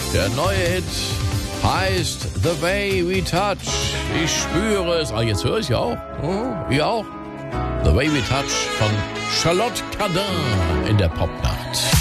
Der neue Hit heißt The Way We Touch. Ich spüre es. Ah, jetzt höre ich ja auch. Oh, ihr auch? The Way We Touch von Charlotte Cardin in der Popnacht.